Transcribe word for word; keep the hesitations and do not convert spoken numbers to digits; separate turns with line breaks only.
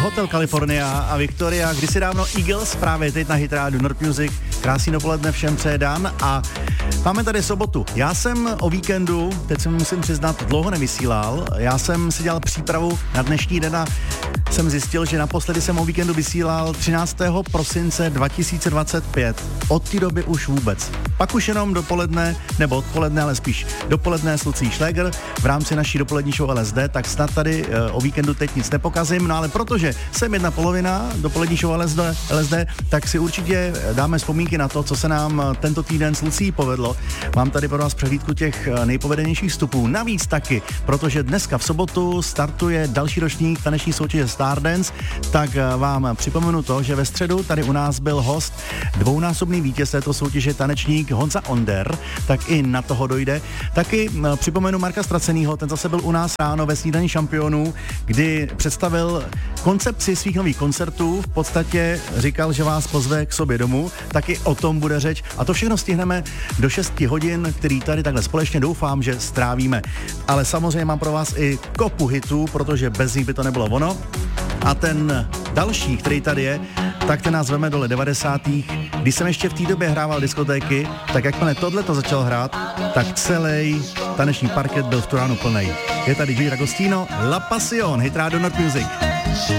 Hotel California a Victoria, kdysi dávno Eagles, právě teď na Hit Radio Nord Music. Krásný dopoledne všem, co je Dan a máme tady sobotu. Já jsem o víkendu, teď se musím přiznat, dlouho nevysílal. Já jsem si dělal přípravu na dnešní den a jsem zjistil, že naposledy jsem o víkendu vysílal třináctého prosince dva tisíce dvacet pět. Od té doby už vůbec. Pak už jenom dopoledne, nebo odpoledne, ale spíš dopoledne s Lucí Šléger v rámci naší dopolední show L S D, tak snad tady e, o víkendu teď nic nepokazím, no ale protože jsem jedna polovina dopolední show L S D, L S D, tak si určitě dáme vzpomínky na to, co se nám tento týden s Lucí povedlo. Mám tady pro vás přehlídku těch nejpovedenějších vstupů. Navíc taky, protože dneska v sobotu startuje další ročník taneční soutěže Stardance, tak vám připomenu to, že ve středu tady u nás byl host, dvounásobný vítěz této soutěže, tanečník Honza Onder, tak i na toho dojde. Taky připomenu Marka Stracenýho, ten zase byl u nás ráno ve snídani šampionů, kdy představil koncepci svých nových koncertů, v podstatě říkal, že vás pozve k sobě domů, taky o tom bude řeč a to všechno stihneme do šesti hodin, který tady takhle společně doufám, že strávíme. Ale samozřejmě mám pro vás i kopu hitů, protože bez nich by to nebylo ono. A ten další, který tady je, tak ten nás veme dole devadesátých. Když jsem ještě v té době hrával diskotéky, tak jakmile tohleto začal hrát, tak celý taneční parket byl v tu ránu plnej. Je tady Joey D'Agostino, La Passion, Hit Radio Nord Music.